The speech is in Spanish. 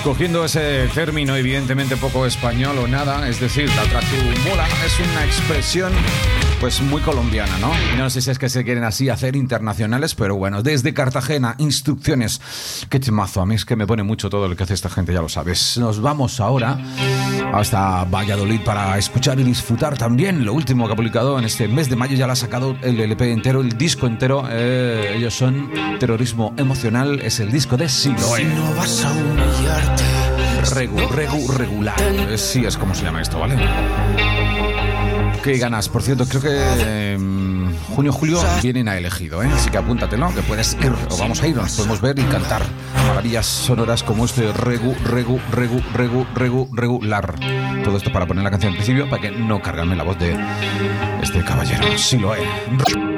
Cogiendo ese término evidentemente poco español o nada, es decir, la tractumula es una expresión pues muy colombiana, ¿no? Y no sé si es que se quieren así hacer internacionales, pero bueno, desde Cartagena, instrucciones. Qué temazo, a mí es que me pone mucho todo lo que hace esta gente, ya lo sabes. Nos vamos ahora hasta Valladolid para escuchar y disfrutar también lo último que ha publicado en este mes de mayo. Ya lo ha sacado el LP entero, el disco entero. Ellos son Terrorismo Emocional, es el disco de Siloé. Si no vas a humillarte, regular. Sí, es como se llama esto, ¿vale? Qué ganas, por cierto, creo que junio, julio vienen a elegido, ¿eh? Así que apúntatelo, que puedes ir, o vamos a ir, nos podemos ver y cantar maravillas sonoras como este regular. Todo esto para poner la canción al principio, para que no cargarme la voz de este caballero. Sí lo es.